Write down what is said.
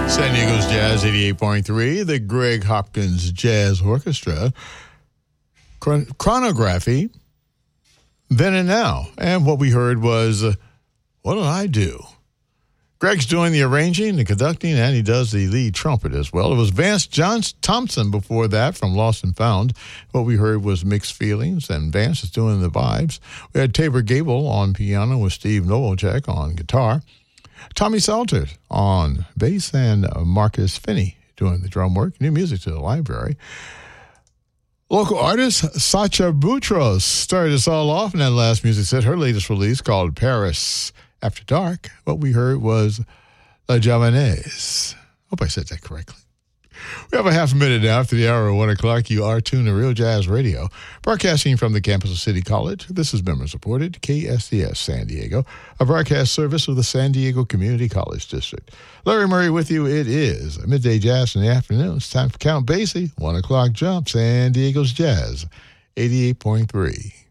San Diego's Jazz 88.3, the Greg Hopkins Jazz Orchestra, Chronography, Then and Now. And what we heard was, What Did I Do? Greg's doing the arranging, the conducting, and he does the lead trumpet as well. It was Vance Thompson before that from Lost and Found. What we heard was Mixed Feelings, and Vance is doing the vibes. We had Tabor Gable on piano with Steve Novacek on guitar. Tommy Salter on bass, and Marcus Finney doing the drum work. New music to the library. Local artist Sacha Boutros started us all off in that last music set. Her latest release called Paris After Dark. What we heard was La Javanaise. Hope I said that correctly. We have a half a minute now after the hour of 1 o'clock. You are tuned to Real Jazz Radio, broadcasting from the campus of City College. This is member-supported KSDS San Diego, a broadcast service of the San Diego Community College District. Larry Murray with you. It is Midday Jazz in the afternoon. It's time for Count Basie, 1 o'clock jump, San Diego's Jazz, 88.3.